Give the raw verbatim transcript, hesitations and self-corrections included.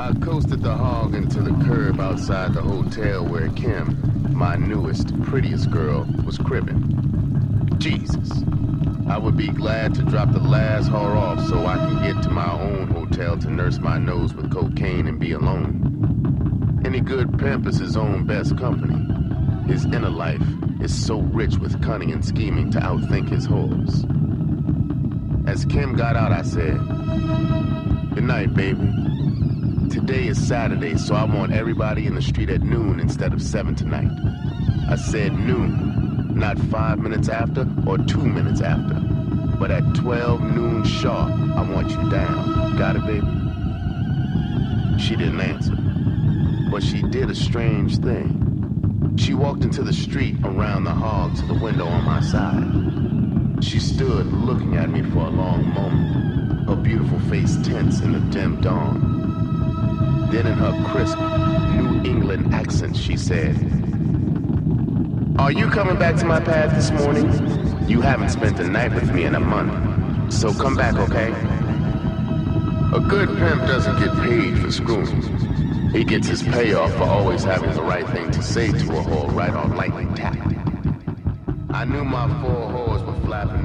I coasted the hog into the curb outside the hotel where Kim, my newest, prettiest girl, was cribbing. Jesus. I would be glad to drop the last whore off so I can get to my own hotel to nurse my nose with cocaine and be alone. Any good pimp is his own best company. His inner life is so rich with cunning and scheming to outthink his whores. As Kim got out, I said, "Good night, baby. Today is Saturday, so I want everybody in the street at noon instead of seven tonight." I said noon, not five minutes after or two minutes after, but at twelve noon sharp, I want you down. Got it, baby? She didn't answer, but she did a strange thing. She walked into the street around the hog to the window on my side. She stood looking at me for a long moment, her beautiful face tense in the dim dawn. Then in her crisp New England accent, she said, "Are you coming back to my pad this morning? You haven't spent the night with me in a month, so come back, okay?" A good pimp doesn't get paid for screwing. He gets his payoff for always having the right thing to say to a whore right on lightning tap. I knew my four whores were flapping